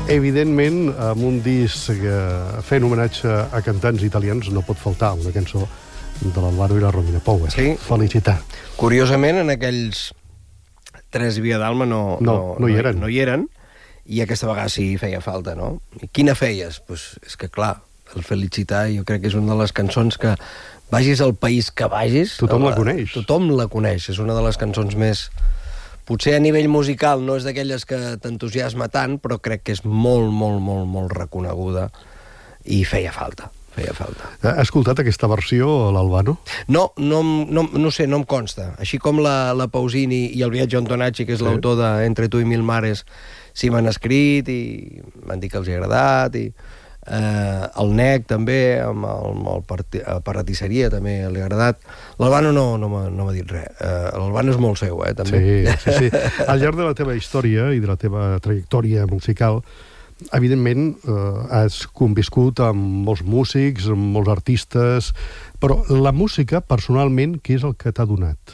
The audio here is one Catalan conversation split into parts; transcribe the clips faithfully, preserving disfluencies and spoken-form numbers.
Evidentment, amb un disc eh, fent homenatge a cantants italians no pot faltar una cançó de l'Alvaro i la Romina Power. Sí. Felicitar. Curiosament, en aquells tres Via d'Alma no, no, no, hi eren. no, no hi eren, i aquesta vegada sí feia falta, no? I quina feies? Pues és que, clar, el Felicitar jo crec que és una de les cançons que vagis al país que vagis... Tothom la coneix. Tothom la coneix. És una de les cançons més... Potser a nivell musical no és d'aquelles que t'entusiasma tant, però crec que és molt, molt, molt, molt reconeguda i feia falta, feia falta. Ha escoltat aquesta versió, l'Albano? No, no, no, no sé, no em consta. Així com la, la Pausini i el Viaggio Antonacci, que és sí. l'autor de Entre tu i mil mares, sí m'han escrit i m'han dit que els hi ha agradat, i eh, el N E C també, amb el, amb el parti, Parratisseria també li ha agradat. L'Albano no, no m'ha no dit res. Eh, L'Albano és molt seu, eh, també. Sí, sí, sí. Al llarg de la teva història i de la teva trajectòria musical, evidentment eh, has conviscut amb molts músics, amb molts artistes, però la música, personalment, què és el que t'ha donat?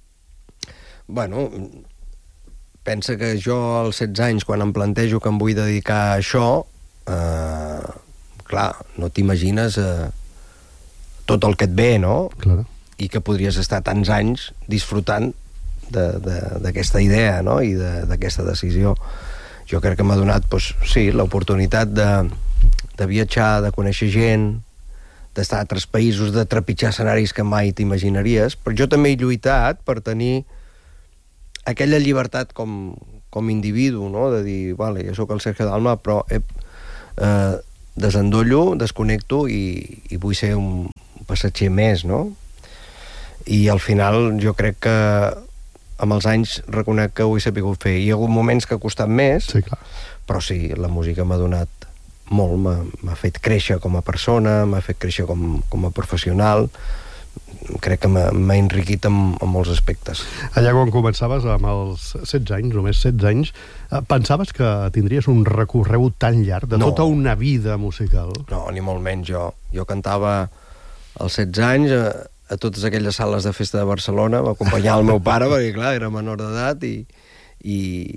Bueno, pensa que jo als setze anys, quan em plantejo que em vull dedicar a això, eh, clar, no t'imagines eh, tot el que et ve, no? Clar. I que podries estar tants anys disfrutant d'aquesta idea, no? I d'aquesta decisió. Jo crec que m'ha donat, doncs, sí, l'oportunitat de, de viatjar, de conèixer gent, d'estar a altres països, de trepitjar escenaris que mai t'imaginaries, però jo també he lluitat per tenir aquella llibertat com, com individu, no? De dir, vale, jo sóc el Sergio Dalma, però he, eh, desendollo, desconnecto i, i vull ser un passatger més, no? I al final jo crec que amb els anys reconec que ho he sabut fer. Hi ha hagut moments que ha costat més, sí, clar. Però sí, la música m'ha donat molt, m'ha fet créixer com a persona, m'ha fet créixer com, com a professional, crec que m'ha enriquit en, en molts aspectes. Allà quan començaves, amb els setze anys, només setze anys, pensaves que tindries un recorregut tan llarg de no. tota una vida musical? No, ni molt menys jo. Jo cantava als setze anys a, a totes aquelles sales de festa de Barcelona, m'acompanyava el meu pare, perquè clar, era menor d'edat, i, i,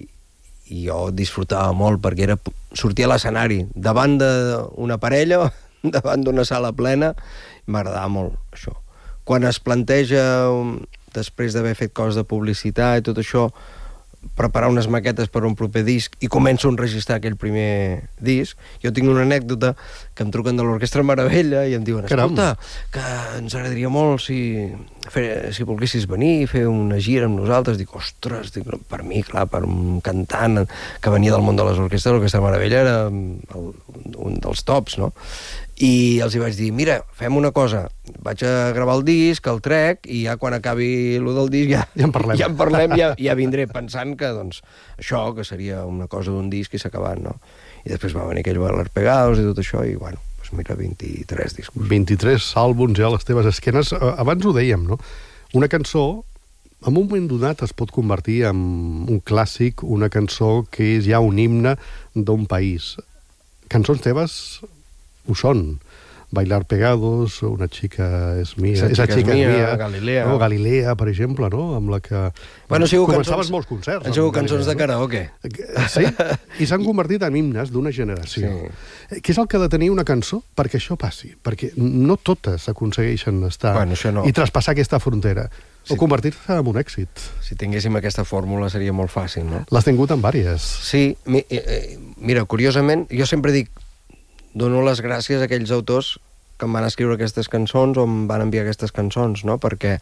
i jo disfrutava molt, perquè era sortir a l'escenari, davant d'una parella, davant d'una sala plena, m'agradava molt això. Quan es planteja, després d'haver fet coses de publicitat i tot això, preparar unes maquetes per un proper disc i començo a enregistrar aquell primer disc, jo tinc una anècdota que em truquen de l'Orquestra Meravella i em diuen, escolta, que ens agradaria molt si, fer, si volguessis venir i fer una gira amb nosaltres. Dic, ostres, dic, per mi, clar, per un cantant que venia del món de les orquestres, l'Orquestra Meravella era el, un dels tops, no? I els hi vaig dir, mira, fem una cosa, vaig a gravar el disc, el trec, i ja quan acabi el del disc ja, ja en parlem, ja, en parlem ja, ja vindré pensant que, doncs, això, que seria una cosa d'un disc i s'ha acabat, no? I després va venir aquell Bailar Pegados i tot això, i bueno, doncs mira, vint-i-tres discos. vint-i-tres àlbums ja a les teves esquenes. Abans ho dèiem, no? Una cançó, en un moment donat es pot convertir en un clàssic, una cançó que és ja un himne d'un país. Cançons teves ho són. Bailar Pegados, Una chica es mía, Esa, Esa chica, chica es mía, Galilea. No? Galilea, per exemple, no? Amb la que bueno, començaves molts concerts. Han sigut cançons de karaoke. Sí, i s'han convertit en himnes d'una generació. Sí. Què és el que ha de tenir una cançó perquè això passi? Perquè no totes aconsegueixen estar bueno, no. i traspassar aquesta frontera. Sí. O convertir-se en un èxit. Si tinguéssim aquesta fórmula seria molt fàcil, no? L'has tingut en vàries. Sí, mi, eh, mira, curiosament, jo sempre dic, dono les gràcies a aquells autors que em van escriure aquestes cançons o em van enviar aquestes cançons, no? Perquè,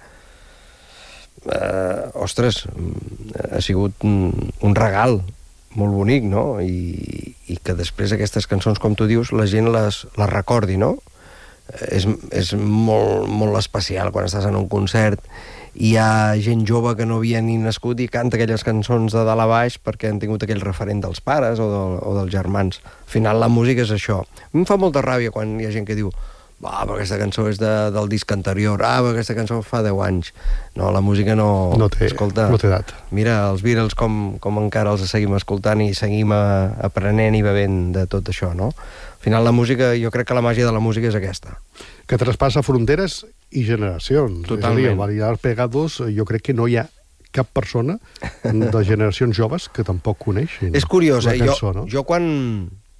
eh, ostres, ha sigut un, un regal molt bonic, no? I, i que després aquestes cançons, com tu dius, la gent les, les recordi, no? És, és molt, molt especial quan estàs en un concert i hi ha gent jove que no havia ni nascut i canta aquelles cançons de dalt a baix perquè han tingut aquell referent dels pares o, del, o dels germans. Al final la música és això. A mi em fa molta ràbia quan hi ha gent que diu ah, però aquesta cançó és de, del disc anterior, ah, però aquesta cançó fa deu anys. No, la música no... No té, escolta, no té edat. Mira, els Beatles com, com encara els seguim escoltant i seguim a, aprenent i bevent de tot això, no? Al final la música, jo crec que la màgia de la música és aquesta. Que traspassa fronteres i generacions. Totalment. És a dir, el Bailar Pegados, jo crec que no hi ha cap persona de generacions joves que tampoc coneixin. És curiós, la eh? cançó, jo, no? jo quan,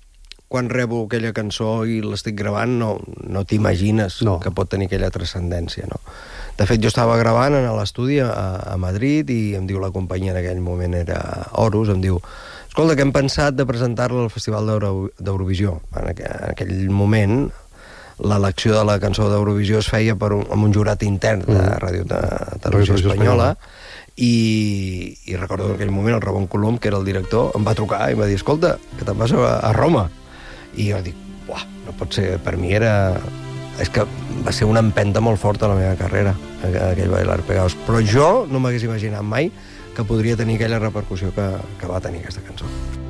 quan rebo aquella cançó i l'estic gravant, no, no t'imagines no. que pot tenir aquella transcendència, no? De fet, jo estava gravant en l'estudi a, a Madrid i em diu la companyia en aquell moment era Horus, em diu escolta, que hem pensat de presentar-la al Festival d'Eurovisió. En, aqu en aquell moment l'elecció de la cançó d'Eurovisió es feia per un, amb un jurat intern de Ràdio de Televisió Espanyola. I, i recordo en aquell moment el Ramon Colom, que era el director, em va trucar i em va dir, escolta, que te'n vas a, a Roma. I jo dic, uah, no pot ser, per mi era... És que va ser una empenta molt forta a la meva carrera, aquell Bailar Pegados. Però jo no m'hagués imaginat mai que podria tenir aquella repercussió que, que va tenir aquesta cançó.